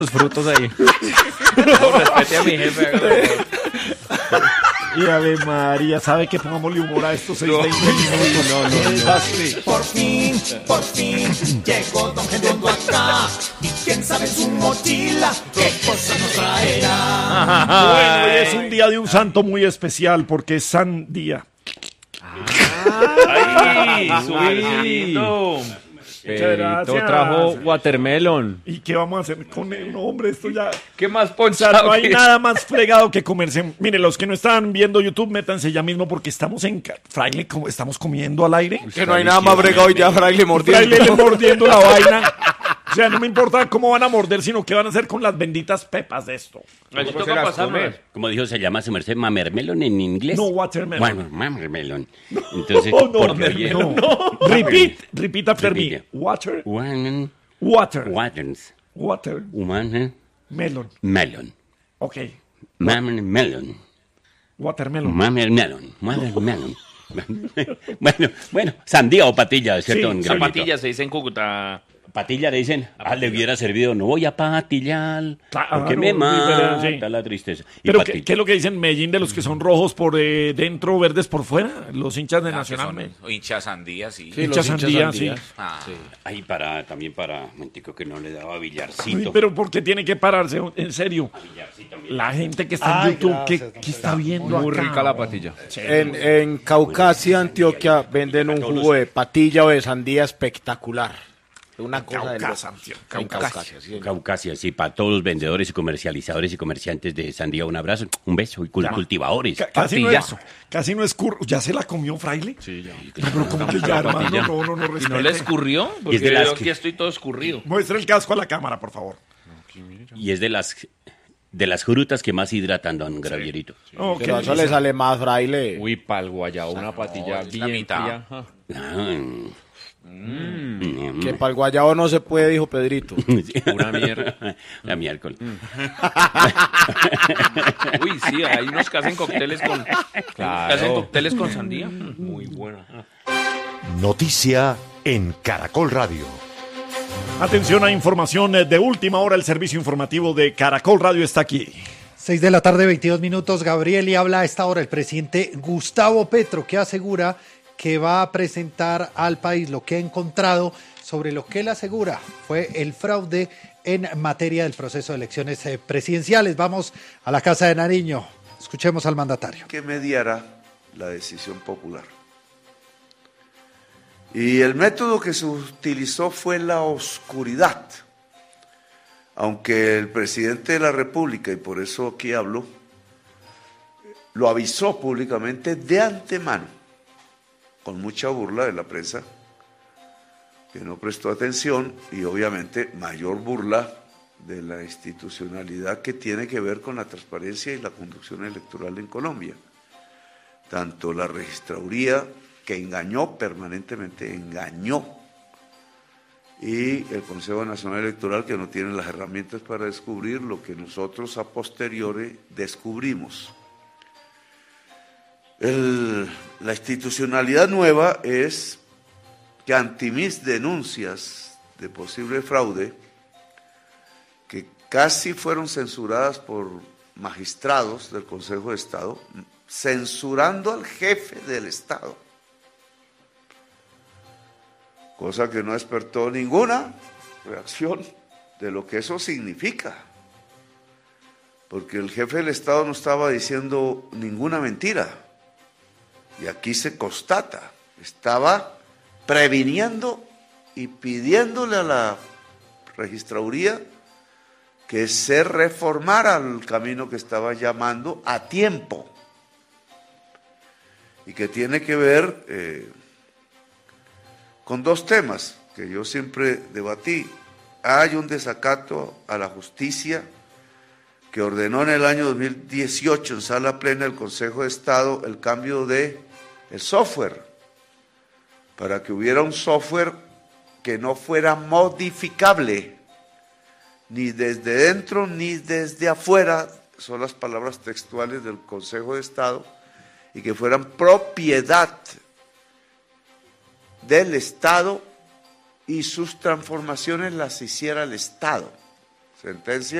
los frutos ahí. No, respete a mi jefe. Y Ave María, ¿sabe que pongámosle humor a estos 6:20 minutos? No. Por fin, llegó Don Gediondo acá. Y quién sabe su mochila, qué cosa nos traerá. Bueno, hoy es un día de un santo muy especial porque es San Día. ¡Ay, su Pedrito trajo watermelon. ¿Y qué vamos a hacer con él? No, hombre, esto ya... ¿Qué más O ponchado? sea, no hay nada más fregado que comerse. Mire, los que no están viendo YouTube, métanse ya mismo porque estamos en... Fraile, como estamos comiendo al aire. Que no hay nada más fregado y ya Fraile mordiendo. Fraile le mordiendo la vaina. O sea, no me importa cómo van a morder, sino qué van a hacer con las benditas pepas de esto. Aquí toca pasarme. Como dijo, se llama su merced mamermelon en inglés. No, watermelon. Bueno, mamermelon. Entonces, No, porque oye, no. Repeat after me. Repite. Water. Watermelon. Melon. Ok. Mamermelon. Watermelon. Mamermelon. Bueno, sandía o patilla, ¿cierto? Sí, don Gabrielito? Zapatilla se dice en Cúcuta. Patilla le dicen, le hubiera servido, no voy a patillar, Claro, porque me sí. mata la tristeza. Y Pero patilla. ¿qué es lo que dicen en Medellín de los que son rojos por dentro, verdes por fuera? Los hinchas de Nacional. Hinchas sandías, sí. Sí, Hinchas los sandía, hinchas sí. sandía. Ahí también para, momentico que no le daba Uy, billarcito. pero ¿por qué tiene que pararse? En serio. La gente que está en YouTube, ¿qué está viendo Muy acá? rica la patilla. En Caucasia, Antioquia, venden un jugo de patilla o de sandía espectacular. Una cosa de Caucasia, loco. En Caucasia, sí. Caucasia, sí, para todos los vendedores y comercializadores y comerciantes de sandía, un abrazo, un beso y cultivadores. Casi no es ¿Ya se la comió, Fraile? Sí, ya. Pero ¿cómo que ya, hermano? No, ¿Y no respete. le escurrió? Porque de las yo que- aquí estoy todo escurrido. Muestra el casco a la cámara, por favor. Y es de las frutas que más hidratan, don Gravierito. Oh, Pero qué eso le sale más, Fraile. Uy, pa'l guayabo, una patilla es la bien mitad. fría. Ajá. Que para el guayabo no se puede, dijo Pedrito. Una mierda. La miércoles. Uy, sí, hay unos que hacen cócteles con... que hacen cócteles con sandía. Muy buena. Noticia en Caracol Radio. Atención a información de última hora. El servicio informativo de Caracol Radio está aquí. 6 de la tarde, 22 minutos. Gabriel, y habla a esta hora el presidente Gustavo Petro, que asegura que va a presentar al país lo que ha encontrado sobre lo que él asegura fue el fraude en materia del proceso de elecciones presidenciales. Vamos a la Casa de Nariño. Escuchemos al mandatario. Que mediara la decisión popular. Y el método que se utilizó fue la oscuridad. Aunque el presidente de la República, y por eso aquí hablo, lo avisó públicamente de antemano, con mucha burla de la prensa, que no prestó atención, y obviamente mayor burla de la institucionalidad que tiene que ver con la transparencia y la conducción electoral en Colombia. Tanto la registraduría, que engañó permanentemente, y el Consejo Nacional Electoral, que no tiene las herramientas para descubrir lo que nosotros a posteriori descubrimos. La institucionalidad nueva es que ante mis denuncias de posible fraude, que casi fueron censuradas por magistrados del Consejo de Estado, censurando al jefe del Estado, cosa que no despertó ninguna reacción de lo que eso significa, porque el jefe del Estado no estaba diciendo ninguna mentira. Y aquí se constata, estaba previniendo y pidiéndole a la registraduría que se reformara el camino que estaba llamando a tiempo y que tiene que ver con dos temas que yo siempre debatí. Hay un desacato a la justicia que ordenó en el año 2018 en sala plena del Consejo de Estado el cambio de el software, para que hubiera un software que no fuera modificable, ni desde dentro ni desde afuera, son las palabras textuales del Consejo de Estado, y que fueran propiedad del Estado y sus transformaciones las hiciera el Estado. Sentencia